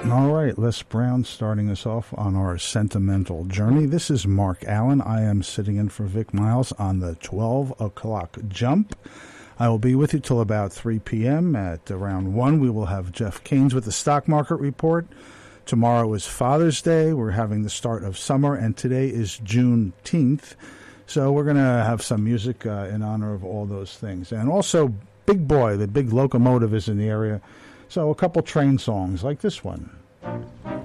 All right, Les Brown starting us off on our sentimental journey. This is Mark Allen. I am sitting in for Vic Miles on the 12 o'clock jump. I will be with you till about 3 p.m. At around 1, we will have Jeff Keynes with the stock market report. Tomorrow is Father's Day. We're having the start of summer, and today is Juneteenth. So we're going to have some music in honor of all those things. And also, Big Boy, the big locomotive, is in the area. So a couple train songs like this one.